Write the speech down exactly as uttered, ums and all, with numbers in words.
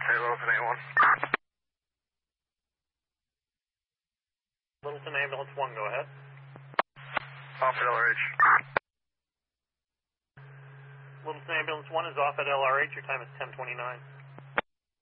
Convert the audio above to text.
Hey, Littleton eight one. Littleton Ambulance one, go ahead. Off at L R H. Littleton Ambulance one is off at L R H. Your time is ten twenty-nine.